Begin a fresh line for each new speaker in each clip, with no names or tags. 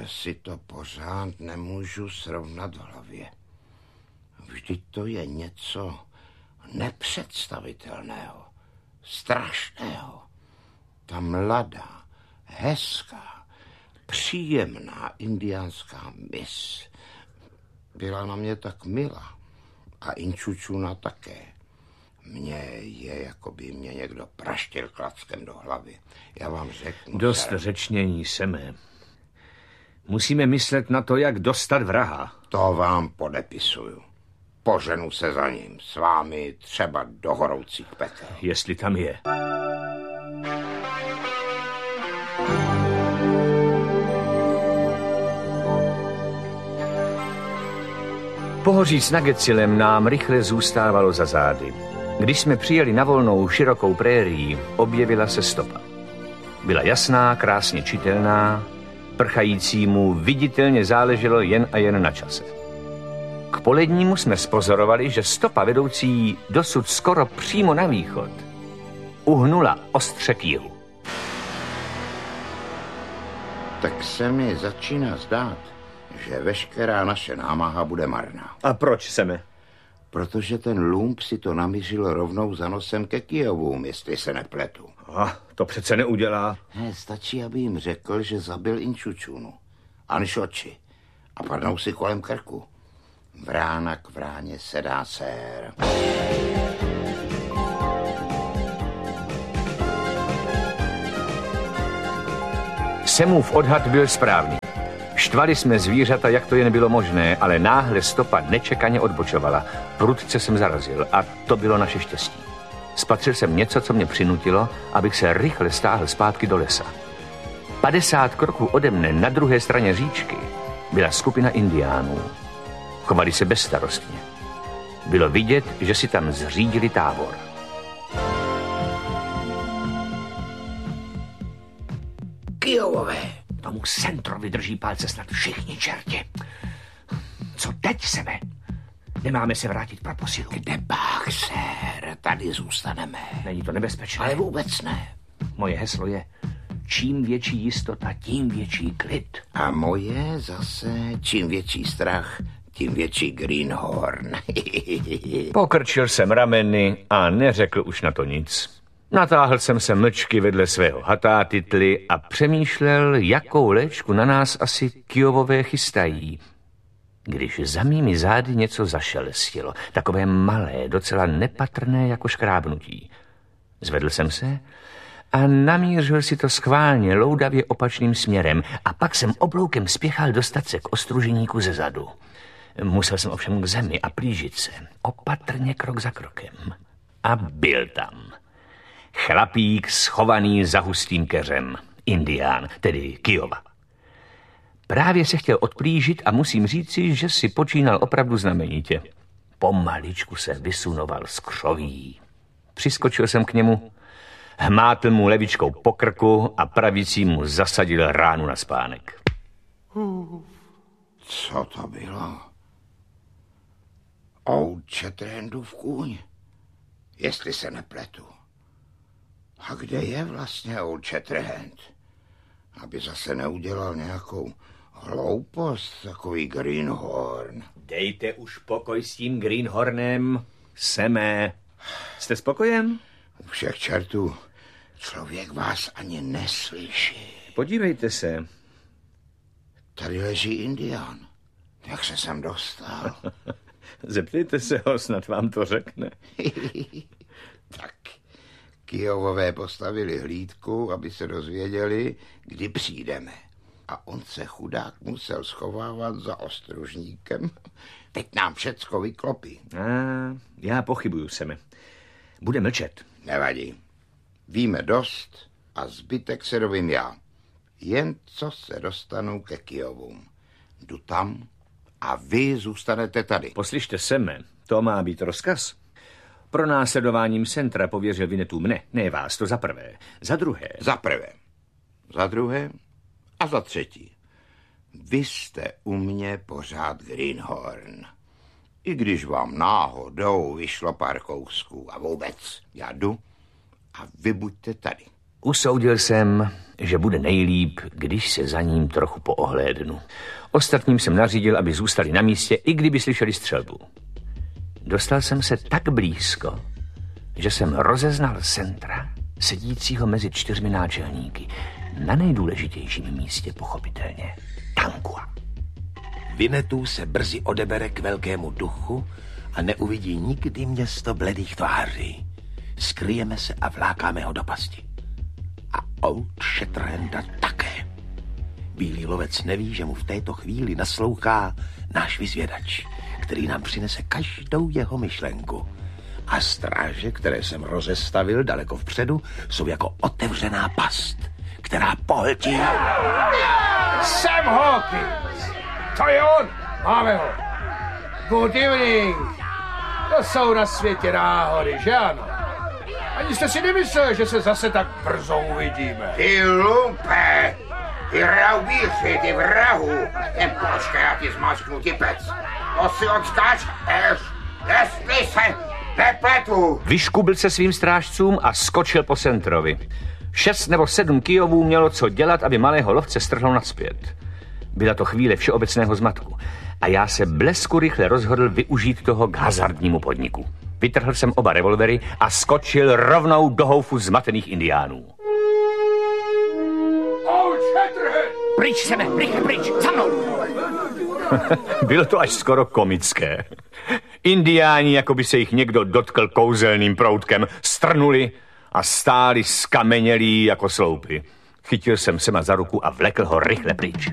že si to pořád nemůžu srovnat v hlavě. Vždyť to je něco nepředstavitelného, strašného. Ta mladá, hezká, příjemná indiánská mis byla na mě tak milá a Inčučuna také. Mně je, jako by mě někdo praštil klackem do hlavy. Já vám řeknu...
Dost řečnění, Seme. Musíme myslet na to, jak dostat vraha.
To vám podepisuju. Poženu se za ním, s vámi třeba do horoucích pekel.
Jestli tam je. Pohoří s Nagecilem nám rychle zůstávalo za zády. Když jsme přijeli na volnou širokou prérii, objevila se stopa. Byla jasná, krásně čitelná, prchajícímu viditelně záleželo jen a jen na čase. K polednímu jsme spozorovali, že stopa vedoucí dosud skoro přímo na východ uhnula ostře k jihu.
Tak se mi začíná zdát, že veškerá naše námaha bude marná.
A proč, Seme?
Protože ten lump si to namířil rovnou za nosem ke Kijovům, jestli se nepletu.
To přece neudělá.
Ne, stačí, aby jim řekl, že zabil Inčučunu. Anšoči. A padnou si kolem krku. Vrána k vráně sedá sér.
Semův odhad byl správný. Štvali jsme zvířata, jak to jen bylo možné, ale náhle stopa nečekaně odbočovala. Prudce jsem zarazil a to bylo naše štěstí. Spatřil jsem něco, co mě přinutilo, abych se rychle stáhl zpátky do lesa. 50 kroků ode mne na druhé straně říčky byla skupina indiánů. Chovali se bezstarostně. Bylo vidět, že si tam zřídili tábor.
Kijovové!
Tomu Centrovi drží palce snad všichni čerti. Co teď, Seme? Nemáme se vrátit pro posilu.
Kde pak, sér? Tady zůstaneme.
Není to nebezpečné?
Ale vůbec ne.
Moje heslo je: čím větší jistota, tím větší klid.
A moje zase: čím větší strach, tím větší greenhorn.
Pokrčil jsem rameny a neřekl už na to nic. Natáhl jsem se mlčky vedle svého hatátitly a přemýšlel, jakou léčku na nás asi Kijovové chystají. Když za mými zády něco zašelstilo, takové malé, docela nepatrné jako škrábnutí. Zvedl jsem se a namířil si to schválně loudavě opačným směrem a pak jsem obloukem spěchal dostat se k ostruženíku ze zadu. Musel jsem ovšem k zemi a plížit se, opatrně krok za krokem. A byl tam. Chlapík schovaný za hustým keřem. Indián, tedy Kijova. Právě se chtěl odplížit a musím říci, že si počínal opravdu znamenitě. Pomaličku se vysunoval z křoví. Přiskočil jsem k němu, hmátl mu levičkou po krku a pravicí mu zasadil ránu na spánek.
Co to bylo? Old Shatterhandův kůň, jestli se nepletu. A kde je vlastně Old Shatterhand? Aby zase neudělal nějakou hloupost, takový greenhorn.
Dejte už pokoj s tím greenhornem, Seme. Jste spokojen?
U všech čertů člověk vás ani neslyší.
Podívejte se.
Tady leží indián. Jak se sem dostal?
Zeptejte se ho, snad vám to řekne.
Tak, Kijovové postavili hlídku, aby se dozvěděli, kdy přijdeme. A on se chudák musel schovávat za ostružníkem. Teď nám všecko vyklopí.
Já pochybuju, Seme. Bude mlčet.
Nevadí. Víme dost a zbytek se dovím já. Jen co se dostanu ke Kijovům. Jdu tam a vy zůstanete tady.
Poslyšte, Seme, to má být rozkaz. Pro následováním Centra pověřil Vinetu mne, ne vás, to za prvé. Za druhé.
Za prvé. Za druhé a za třetí. Vy jste u mě pořád greenhorn. I když vám náhodou vyšlo pár kousků a vůbec. Já jdu a vy buďte tady.
Usoudil jsem, že bude nejlíp, když se za ním trochu poohlédnu. Ostatním jsem nařídil, aby zůstali na místě, i kdyby slyšeli střelbu. Dostal jsem se tak blízko, že jsem rozeznal Centra, sedícího mezi 4 náčelníky, na nejdůležitějším místě pochopitelně, Tangua.
Winnetou se brzy odebere k velkému duchu a neuvidí nikdy město bledých tváří. Skryjeme se a vlákáme ho do pasti. A Old Shatterhanda také. Bílý lovec neví, že mu v této chvíli naslouchá náš vyzvědač, který nám přinese každou jeho myšlenku. A stráže, které jsem rozestavil daleko vpředu, jsou jako otevřená past, která pohltí.
Sam Hawkins! To je on! Máme ho! Good evening! To jsou na světě náhody, že ano? Ani jste si nemyslel, že se zase tak brzo uvidíme.
Ty lumpe! Ty raubíři, ty vrahu! Ten počkej, já ti zmačknu ti pec. To si odskáč, jestli se nepletu.
Vyškubil se svým strážcům a skočil po Centrovi. 6 nebo 7 Kijovů mělo co dělat, aby malého lovce strhlo nazpět. Byla to chvíle všeobecného zmatku a já se blesku rychle rozhodl využít toho k hazardnímu podniku. Vytrhl jsem oba revolvery a skočil rovnou do houfu zmatených indiánů. Pryč, Seme, rychle pryč, za mnou! Bylo to až skoro komické. Indiáni, jako by se jich někdo dotkl kouzelným proutkem, strnuli a stáli skamenělí jako sloupy. Chytil jsem Sema za ruku a vlekl ho rychle pryč.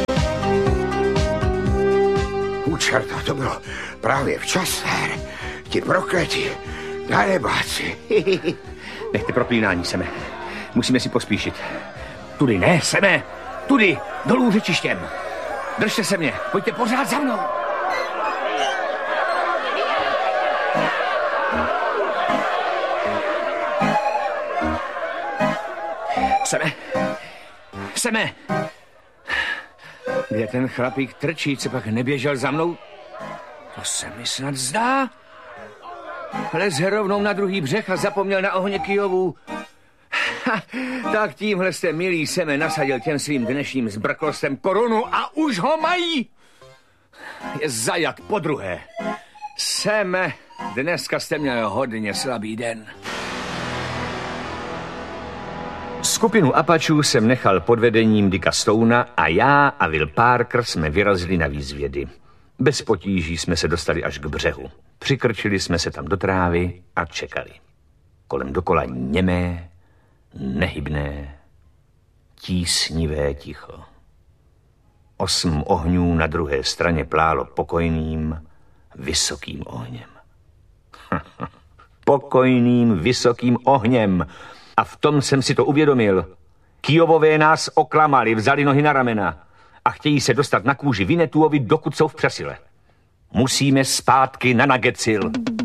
Čerta, to bylo právě včas, sir. Ti prokletí, darebáci.
Nechte proklínání, Seme. Musíme si pospíšit. Tudy ne, Seme. Tudy, dolů řečištěm. Držte se mě, pojďte pořád za mnou. Seme. Kde ten chlapík trčí, co pak neběžel za mnou? To se mi snad zdá. Lez rovnou na druhý břeh a zapomněl na ohně Kijovů. Tak tímhle jste, milý Seme, nasadil těm svým dnešním zbrklostem korunu a už ho mají. Je zajat podruhé. Seme, dneska jste měl hodně slabý den. Skupinu Apačů jsem nechal pod vedením Dicka Stouna a já a Will Parker jsme vyrazili na výzvědy. Bez potíží jsme se dostali až k břehu. Přikrčili jsme se tam do trávy a čekali. Kolem dokola němé, nehybné, tísnivé ticho. 8 ohňů na druhé straně plálo pokojným, vysokým ohněm. Pokojným, vysokým ohněm. A v tom jsem si to uvědomil. Kijovové nás oklamali, vzali nohy na ramena a chtějí se dostat na kůži Winnetouovi, dokud jsou v přesile. Musíme zpátky na Nagecil.